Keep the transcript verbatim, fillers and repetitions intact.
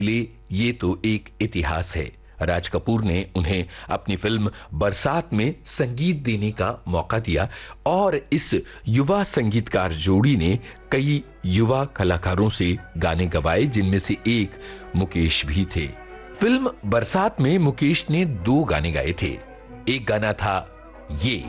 लिए ये तो एक इतिहास है। राज कपूर ने उन्हें अपनी फिल्म बरसात में संगीत देने का मौका दिया और इस युवा संगीतकार जोड़ी ने कई युवा कलाकारों से गाने गवाए, जिनमें से एक मुकेश भी थे। फिल्म बरसात में मुकेश ने दो गाने गाए थे। एक गाना था ये